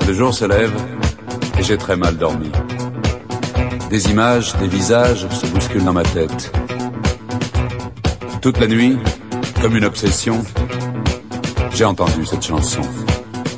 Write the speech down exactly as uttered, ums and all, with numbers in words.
Le jour se lève et j'ai très mal dormi. Des images, des visages se bousculent dans ma tête. Toute la nuit, comme une obsession, j'ai entendu cette chanson.